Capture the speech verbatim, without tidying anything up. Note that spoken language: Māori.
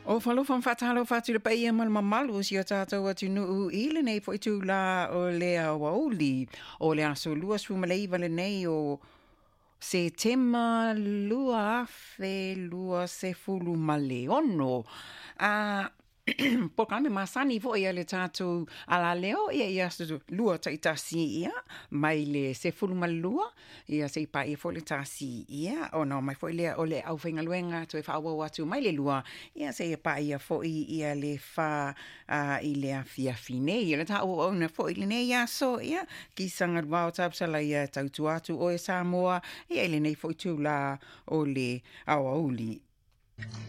O whalo whan whatalo whatu le paia mal mamalu si o tātou atu nuu ile nei po i tū la o lea wauli o le aso lua sumalei vale nei o se tema lua afe lua se fulu male ono. A po kame masani fo ia le tātou ala leo ia ia su lua taitasi ia mai le se fulu malua ia se pa ia fo le tasi ia o no mai fo le o le au whenga luenga to e whaawa watu mai le lua ia se pa ia fo i ia le wha uh, i le afia fine ia le ta o ona fo i le nei ia so ia ki sanga wao tapsala ia tautu atu o e Samoa ia le nei fo i tu la o le au auli.